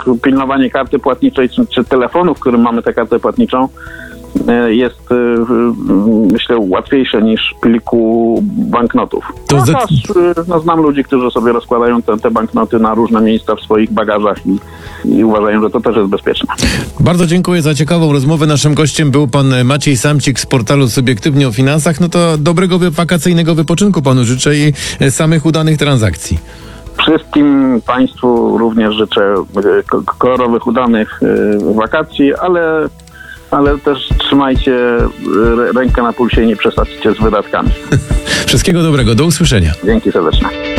pilnowanie karty płatniczej czy telefonu, w którym mamy tę kartę płatniczą, jest, myślę, łatwiejsze niż pliku banknotów. Znam ludzi, którzy sobie rozkładają te banknoty na różne miejsca w swoich bagażach i uważają, że to też jest bezpieczne. Bardzo dziękuję za ciekawą rozmowę. Naszym gościem był pan Maciej Samcik z portalu Subiektywnie o Finansach. No to dobrego wakacyjnego wypoczynku panu życzę i samych udanych transakcji. Wszystkim Państwu również życzę kolorowych, udanych wakacji, ale też trzymajcie rękę na pulsie i nie przesadźcie z wydatkami. Wszystkiego dobrego, do usłyszenia. Dzięki serdecznie.